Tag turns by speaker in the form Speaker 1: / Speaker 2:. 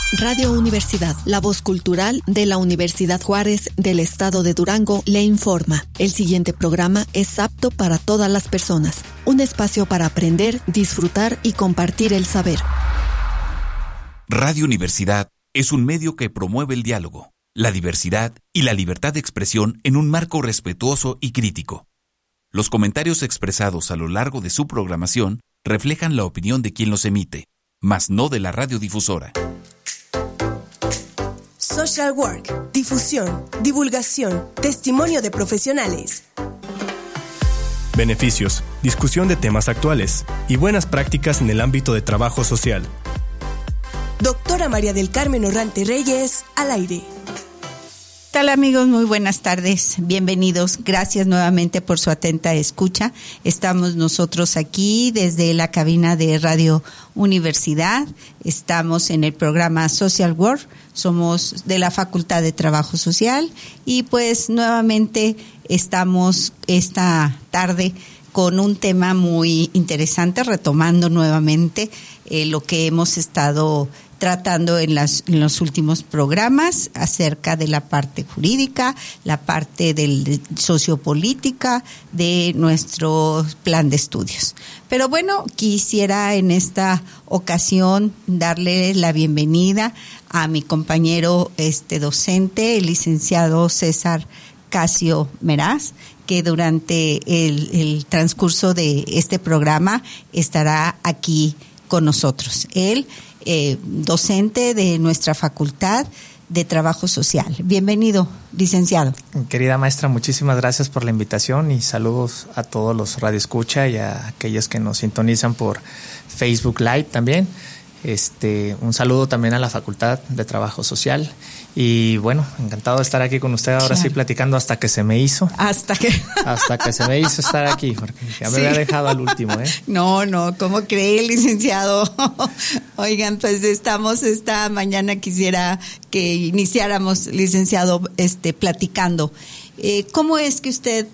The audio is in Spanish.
Speaker 1: Radio Universidad, la voz cultural de la Universidad Juárez del Estado de Durango, le informa. El siguiente programa es apto para todas las personas. Un espacio para aprender, disfrutar y compartir el saber.
Speaker 2: Radio Universidad es un medio que promueve el diálogo, la diversidad y la libertad de expresión en un marco respetuoso y crítico. Los comentarios expresados a lo largo de su programación reflejan la opinión de quien los emite, mas no de la radiodifusora.
Speaker 3: Social Work, difusión, divulgación, testimonio de profesionales.
Speaker 4: Beneficios, discusión de temas actuales y buenas prácticas en el ámbito de trabajo social.
Speaker 3: Doctora María del Carmen Orrante Reyes, al aire.
Speaker 5: ¿Qué tal, amigos? Muy buenas tardes, bienvenidos, gracias nuevamente por su atenta escucha. Estamos nosotros aquí desde la cabina de Radio Universidad, estamos en el programa Social Work, somos de la Facultad de Trabajo Social y pues nuevamente estamos esta tarde con un tema muy interesante, retomando nuevamente lo que hemos estado tratando en los últimos programas acerca de la parte jurídica, la parte sociopolítica de nuestro plan de estudios. Pero bueno, quisiera en esta ocasión darle la bienvenida a mi compañero docente, el licenciado César Casio Meraz, que durante el transcurso de este programa estará aquí con nosotros. Él docente de nuestra Facultad de Trabajo Social. Bienvenido, licenciado.
Speaker 6: Querida maestra, muchísimas gracias por la invitación y saludos a todos los radioescucha y a aquellos que nos sintonizan por Facebook Live también. Un saludo también a la Facultad de Trabajo Social y bueno, encantado de estar aquí con usted ahora, claro. Sí, platicando hasta que se me hizo. Hasta que se me hizo estar aquí, porque ya me había dejado al último, ¿eh?
Speaker 5: No, ¿cómo cree, licenciado? Oigan, pues estamos esta mañana, quisiera que iniciáramos, licenciado, platicando. ¿Cómo es que usted